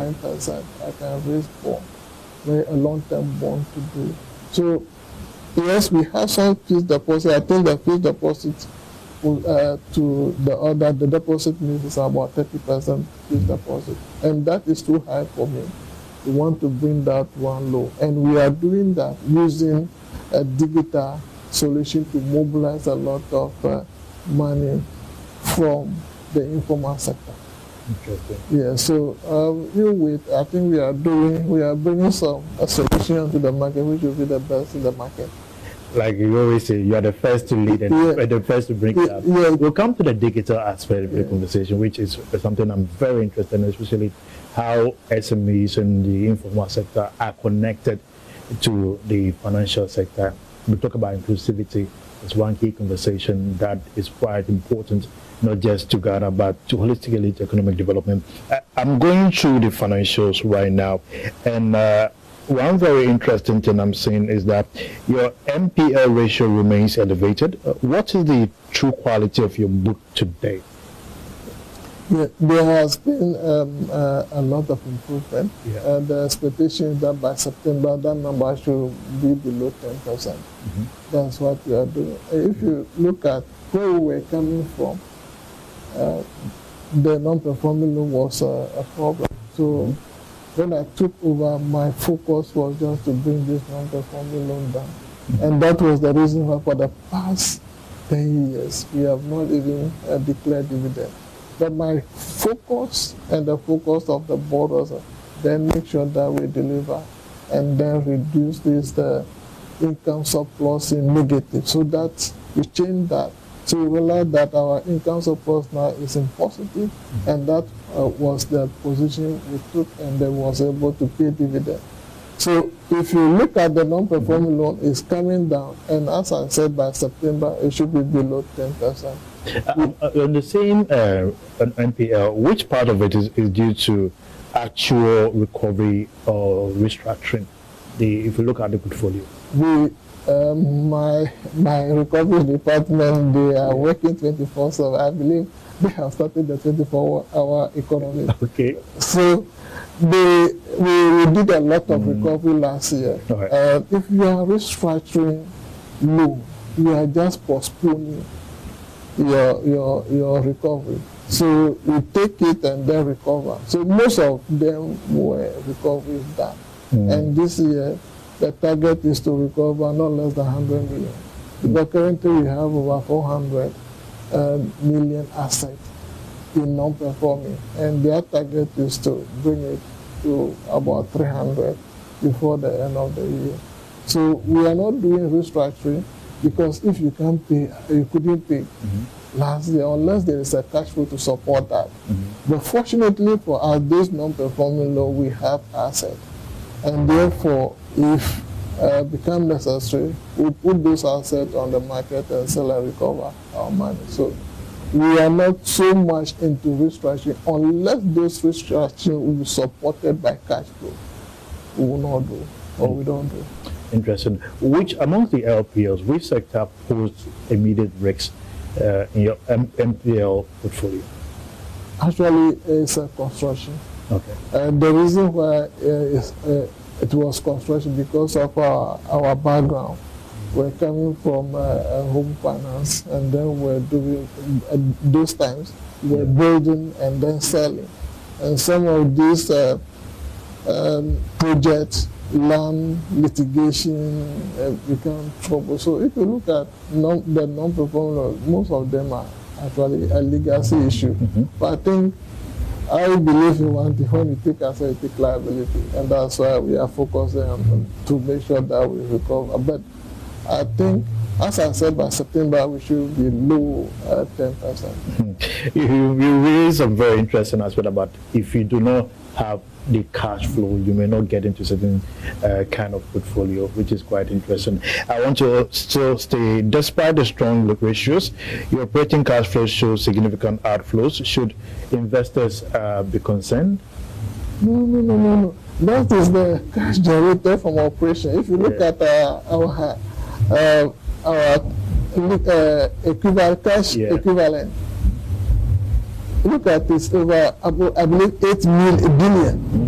9%, I can raise bond, where a long-term bond to do. So, yes, we have some fixed deposit. I think the fixed deposit to the deposit means is about 30% fixed deposit. And that is too high for me. We want to bring that one low. And we are doing that using a digital solution to mobilize a lot of money from the informal sector. Interesting. Yeah, so I think we are bringing a solution to the market which will be the best in the market. Like you always say, you are the first to lead and the first to bring it up. Yeah. We'll come to the digital aspect of the conversation, which is something I'm very interested in, especially how SMEs and the informal sector are connected to the financial sector. We talk about inclusivity. It's one key conversation that is quite important, not just to Ghana, but to holistically to economic development. I'm going through the financials right now, and one very interesting thing I'm seeing is that your NPL ratio remains elevated. What is the true quality of your book today? Yeah, there has been a lot of improvement. Yeah. The expectation is that by September, that number should be below 10%. Mm-hmm. That's what we are doing. If you look at where we were coming from, the non-performing loan was a problem. So when I took over, my focus was just to bring this non-performing loan down. Mm-hmm. And that was the reason why for the past 10 years, we have not even declared dividend. But my focus and the focus of the board was then make sure that we deliver and then reduce the income surplus in negative. So that we change that. So we realized that our income surplus now is in positive, and that was the position we took, and then was able to pay dividend. So if you look at the non-performing loan, it's coming down, and as I said, by September, it should be below 10%. On the same NPL, which part of it is due to actual recovery or restructuring? If you look at the portfolio, my recovery department, they are working 24/7. I believe they have started the 24-hour economy. Okay. So we did a lot of recovery last year. Right. If you are restructuring loan, you are just postponing your recovery. So you take it and then recover. So most of them were recoveries done. And this year, the target is to recover not less than 100 million. Because currently we have over 400 million assets in non-performing. And their target is to bring it to about 300 before the end of the year. So we are not doing restructuring because if you can't pay, you couldn't pay last year unless there is a cash flow to support that. But fortunately for us, this non-performing loan, we have assets. And therefore, if become necessary, we put those assets on the market and sell and recover our money. So we are not so much into restructuring unless those restructuring will be supported by cash flow. We will not do, or we don't do. Interesting. Which amongst the LPLs, which sector poses immediate risks in your NPL portfolio? Actually, it's construction. Okay. The reason why it was construction because of our background. We're coming from home finance, and then we're doing those times we're building and then selling, and some of these projects, land litigation, become trouble. So if you look at the non-performing, most of them are actually a legacy issue. But I think I believe in one thing: when you take asset, you take liability, and that's why we are focusing on to make sure that we recover. But I think, as I said, by September we should be low 10%. You raise a very interesting aspect about if you do not have the cash flow, you may not get into certain kind of portfolio, which is quite interesting. I want to still stay, despite the strong ratios, your operating cash flow shows significant outflows. Should investors be concerned? No. That is the cash generated from operation. If you look at our equivalent cash equivalent, look at this over, I believe, 8 billion.